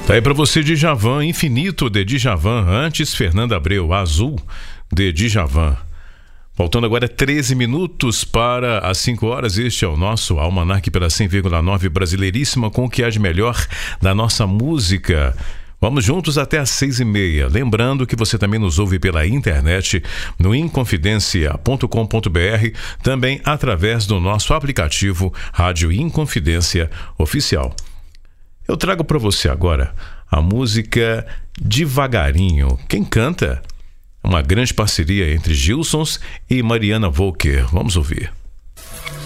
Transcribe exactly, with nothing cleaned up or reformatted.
Tá aí pra você, Djavan, Infinito de Djavan. Antes, Fernanda Abreu, Azul de Djavan. Faltando agora treze minutos para as cinco horas. Este é o nosso Almanac pela cem vírgula nove Brasileiríssima, com o que há de melhor da nossa música. Vamos juntos até às seis e meia. Lembrando que você também nos ouve pela internet no inconfidencia ponto com ponto br, também através do nosso aplicativo Rádio Inconfidência Oficial. Eu trago para você agora a música Devagarinho. Quem canta? Uma grande parceria entre Gilsons e Mariana Volker. Vamos ouvir.